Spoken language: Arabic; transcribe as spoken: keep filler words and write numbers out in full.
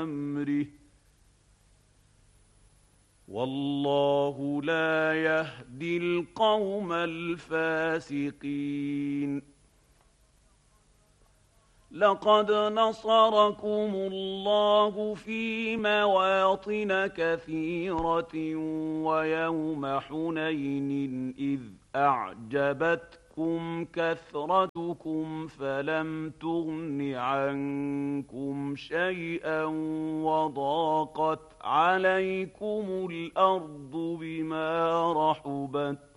أمره والله لا يهدي القوم الفاسقين. لقد نصركم الله في مواطن كثيرة ويوم حنين إذ أعجبتكم كثرتكم فلم تغن عنكم شيئا وضاقت عليكم الأرض بما رحبت